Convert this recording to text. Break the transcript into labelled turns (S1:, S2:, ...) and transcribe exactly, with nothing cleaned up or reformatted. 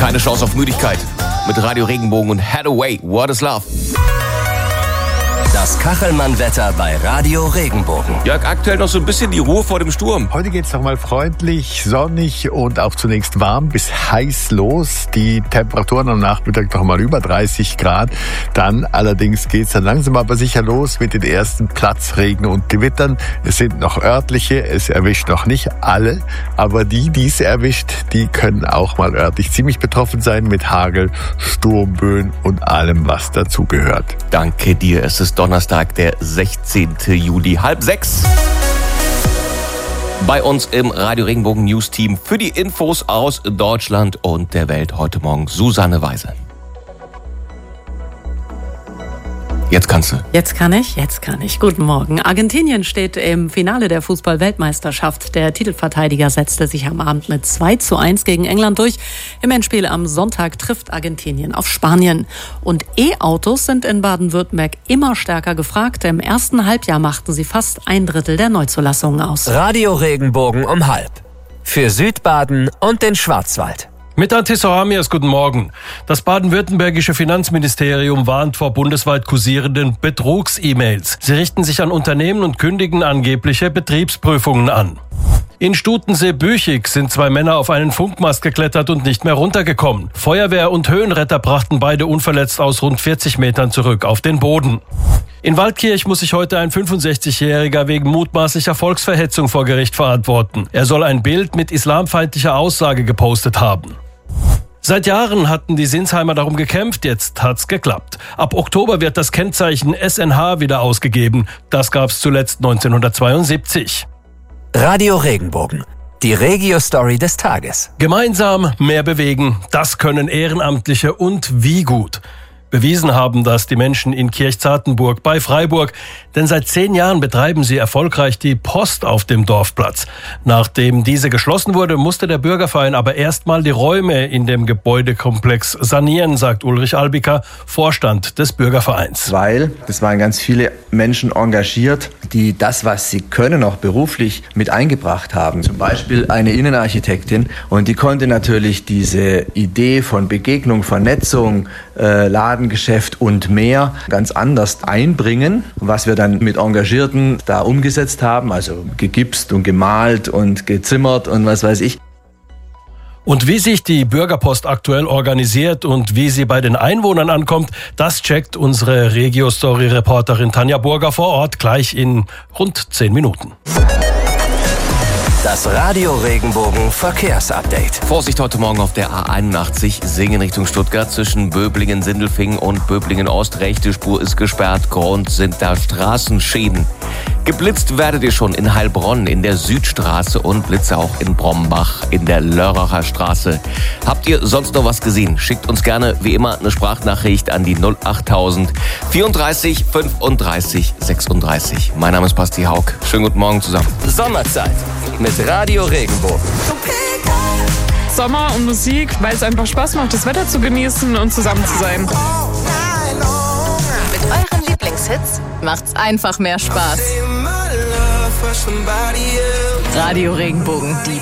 S1: Keine Chance auf Müdigkeit. Mit Radio Regenbogen und Hathaway, What is Love?
S2: Das Kachelmann-Wetter bei Radio Regenbogen.
S1: Jörg, aktuell noch so ein bisschen die Ruhe vor dem Sturm.
S3: Heute geht's noch mal freundlich, sonnig und auch zunächst warm bis heiß los. Die Temperaturen am Nachmittag noch mal über dreißig Grad. Dann allerdings geht's dann langsam aber sicher los mit den ersten Platzregen und Gewittern. Es sind noch örtliche, es erwischt noch nicht alle. Aber die, die es erwischt, die können auch mal örtlich ziemlich betroffen sein mit Hagel, Sturmböen und allem, was dazugehört.
S1: Danke dir, es ist Donnerstag, der sechzehnten Juli, halb sechs. Bei uns im Radio Regenbogen News Team für die Infos aus Deutschland und der Welt heute Morgen Susanne Weise. Jetzt kannst du.
S4: Jetzt kann ich, jetzt kann ich. Guten Morgen. Argentinien steht im Finale der Fußball-Weltmeisterschaft. Der Titelverteidiger setzte sich am Abend mit zwei zu eins gegen England durch. Im Endspiel am Sonntag trifft Argentinien auf Spanien. Und E-Autos sind in Baden-Württemberg immer stärker gefragt. Im ersten Halbjahr machten sie fast ein Drittel der Neuzulassungen aus.
S2: Radio Regenbogen um halb. Für Südbaden und den Schwarzwald.
S5: Mit Antis Horamias, guten Morgen. Das baden-württembergische Finanzministerium warnt vor bundesweit kursierenden Betrugs-E-Mails. Sie richten sich an Unternehmen und kündigen angebliche Betriebsprüfungen an. In Stutensee-Büchig sind zwei Männer auf einen Funkmast geklettert und nicht mehr runtergekommen. Feuerwehr und Höhenretter brachten beide unverletzt aus rund vierzig Metern zurück auf den Boden. In Waldkirch muss sich heute ein fünfundsechzigjähriger wegen mutmaßlicher Volksverhetzung vor Gericht verantworten. Er soll ein Bild mit islamfeindlicher Aussage gepostet haben. Seit Jahren hatten die Sinsheimer darum gekämpft, jetzt hat's geklappt. Ab Oktober wird das Kennzeichen S N H wieder ausgegeben. Das gab's zuletzt neunzehnhundertzweiundsiebzig.
S2: Radio Regenbogen. Die Regio-Story des Tages.
S5: Gemeinsam mehr bewegen, das können Ehrenamtliche und wie gut. Bewiesen haben das die Menschen in Kirchzartenburg bei Freiburg, denn seit zehn Jahren betreiben sie erfolgreich die Post auf dem Dorfplatz. Nachdem diese geschlossen wurde, musste der Bürgerverein aber erstmal die Räume in dem Gebäudekomplex sanieren, sagt Ulrich Albiker, Vorstand des Bürgervereins.
S6: Weil es waren ganz viele Menschen engagiert, die das, was sie können, auch beruflich mit eingebracht haben. Zum Beispiel eine Innenarchitektin, und die konnte natürlich diese Idee von Begegnung, Vernetzung, äh, Ladengeschäft und mehr ganz anders einbringen, was wir dann mit Engagierten da umgesetzt haben, also gegipst und gemalt und gezimmert und was weiß ich.
S5: Und wie sich die Bürgerpost aktuell organisiert und wie sie bei den Einwohnern ankommt, das checkt unsere Regio-Story-Reporterin Tanja Burger vor Ort gleich in rund zehn Minuten.
S2: Das Radio Regenbogen Verkehrsupdate.
S1: Vorsicht heute Morgen auf der A einundachtzig, Singen Richtung Stuttgart zwischen Böblingen, Sindelfingen und Böblingen Ost. Rechte Spur ist gesperrt, Grund sind da Straßenschäden. Geblitzt werdet ihr schon in Heilbronn in der Südstraße und Blitze auch in Brombach in der Lörracher Straße. Habt ihr sonst noch was gesehen? Schickt uns gerne wie immer eine Sprachnachricht an die null achttausend vierunddreißig fünfunddreißig sechsunddreißig. Mein Name ist Basti Haug. Schönen guten Morgen zusammen.
S2: Sommerzeit mit Radio Regenbogen.
S7: Sommer und Musik, weil es einfach Spaß macht, das Wetter zu genießen und zusammen zu sein.
S8: Mit euren Lieblingshits macht's einfach mehr Spaß. Radio Regenbogen, die